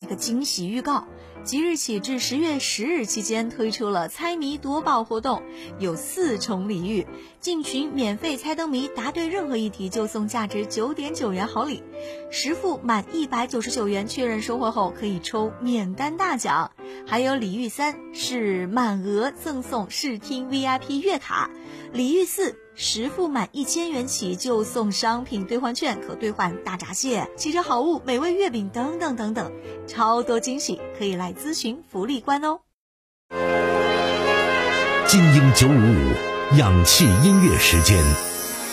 个惊喜预告。即日起至10月10日期间推出了猜谜夺宝活动，有4重礼遇，进群免费猜灯谜，答对任何一题就送价值9.9元好礼，实付满199元确认收货后可以抽免单大奖。还有礼遇3是满额赠送视听 VIP 月卡，礼遇4实付满1000元起就送商品兑换券，可兑换大闸蟹、汽车好物、美味月饼等等等等，超多惊喜，可以来咨询福利官哦。 精英955氧气音乐时间。